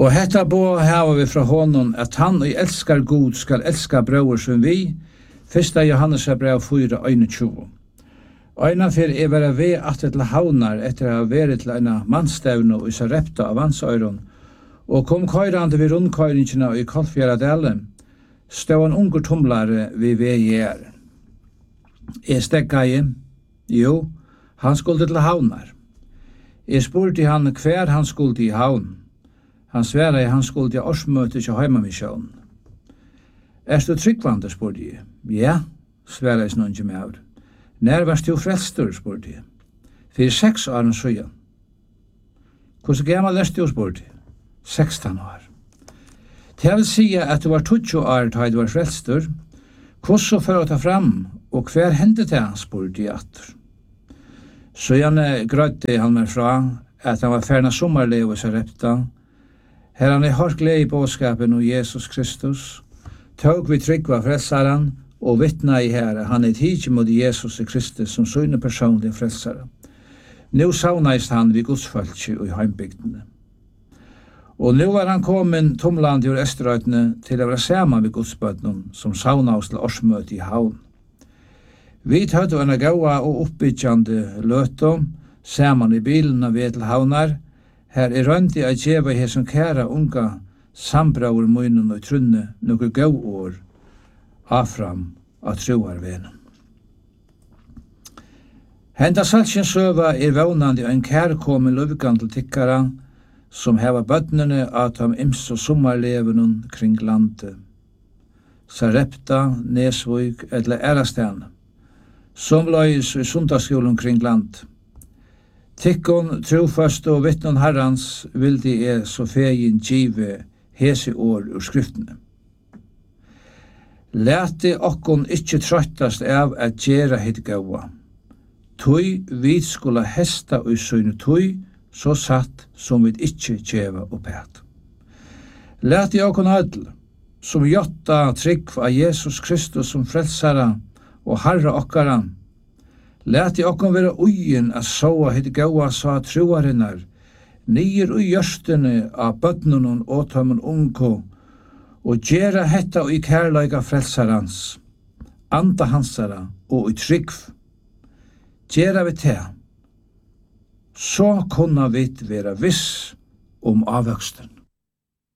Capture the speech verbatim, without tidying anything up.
Og hetta bo hava vi fra honom at han og elskar god skal elska brøver som vi, Fyrsta Johannes brev fyra einogtjúgu. Øyna fyrir er vera ved at til havnar etter å ha vært til en mannstevne og isa repta av vansøyron, og kom køyrande vid rundkøyringina i Kolfjæradale, stod en unger tumlare vid vegjer. Jeg stekka i, jo, han skulle til havnar. Jeg spurte han hver han skulle i havn. Han sværa i han skulle til årsmøte til heimamisjonen. Er du tryggvande, spurte jeg. Ja, sværa i snunge med av. Når varst du frelstur, spurte jeg. For seks år siden. Hvordan gammel er du, spurte jeg? Sekstan år. Det vil si at du var tutsi år da du var frelstur. Hvordan for å ta fram, og hver hendte det, spurte jeg atter. Så gjerne grøtte han meg fra at han var ferna sommerliv og Sarepta. Her han er hørt glede i bådskapen om Jesus Kristus. Tog vi tryggva frelsaren og vittna i herre, han er tidsi mot Jesus Kristus som søgne personlige frelsare. Nå savnaist han vid godsfalki og i heimbygdene. Og nå var han kommet tomland ur Esterøytene til å være sammen vid godsbøtnen som savnaust til årsmøte i havn. Vi tødde en gaua og oppbyggjande løto, saman i bilen og ved til havnar. Her er røndi at djeva her som kæra unga sambraur munnen og trunne nokre gau år afram av troarvenen. Henda salsjen søva er vånandi en kærkomen løvgan til tikkara som heva bøtnene at ham ims og sommarlevenun kring landet. Sarepta, Nesvøyk eller Erastene, som løys i sundagsskolen kring land. Tikkon, trofast og vittnon herrans vildi er så fegin give hese år ur skriftene. Læti okkon ikkje trøttast av at gjera hitt gaua. Tui vit skulle hesta og søyne tui, så satt som vit ikkje gjeva oppæt. Læti okkon ødel, som jotta trygg av Jesus Kristus som frelsara og Herre okkara. Læti okkon vera uien a såa hitt gaua sa troarinnar, nyer ui gjørstene av bøtnunum og tømmun unko, og gjera hetta i kærleika frelsarans, anda hansara og i trygg. Gjera vi te, så kunna vi vera viss om avvøksten.